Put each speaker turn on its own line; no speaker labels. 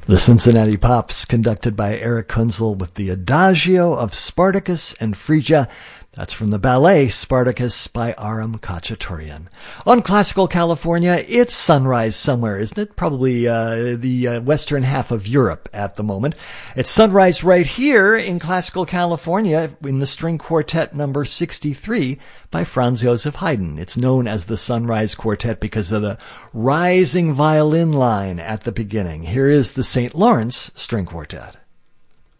The Cincinnati Pops, conducted by Eric Kunzel with the Adagio of Spartacus and Phrygia. That's from the ballet Spartacus by Aram Khachaturian. On Classical California, it's sunrise somewhere, isn't it? Probably the western half of Europe at the moment. It's sunrise right here in Classical California in the string quartet number 63 by Franz Joseph Haydn. It's known as the Sunrise Quartet because of the rising violin line at the beginning. Here is the St. Lawrence String Quartet.